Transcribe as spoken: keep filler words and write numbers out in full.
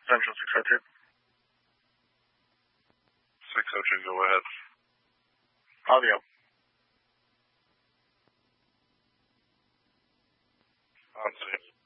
Central six oh two. six oh two, go ahead. Audio. On scene.